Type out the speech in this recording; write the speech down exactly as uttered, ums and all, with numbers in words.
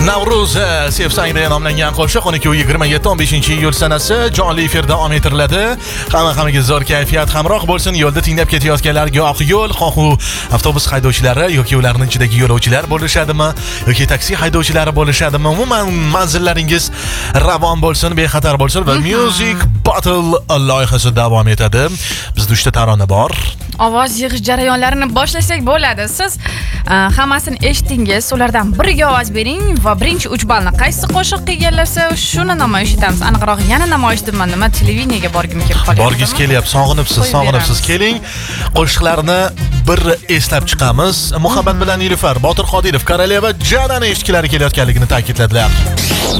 Navruz Sevsangda nomlangan qo'shiq o'n ikki yigirma yetti o'n beshinchi iyul sanasi jonli efirda davom ettiriladi. Hamma hammaga zo'r kayfiyat hamroh bo'lsin. Yo'lda tinglab ketayotganlarga oq yo'l, xohu avtobus haydovchilari yoki ularning ichidagi yo'lovchilar bo'lishadimi, yoki taksi haydovchilari bo'lishadimi, umuman manzillaringiz ravon bo'lsin, bexatar bo'lsin va Music Battle loyihasi davom etadi. Bizda uchta tarona bor. Ovoz yig'ish jarayonlarini boshlasak bo'ladi. Siz uh, hammasini eshitdingiz, ulardan biriga ovoz bering va birinchi uch ballni qaysi qo'shiq egallasa, shuni namoyish etamiz. Aniqroq yana namoyish demaman, nima televideniyaga borgim kelib qolyapti. Borgingiz kelyapti, sog'inibsiz, sog'inibsiz. Keling, qo'shiqlarni bir eslab chiqamiz. Muhabbat bilan Nilufar, Botir Qodirov, Koroleva Janani eshitgilari kelayotganligini ta'kidladilar.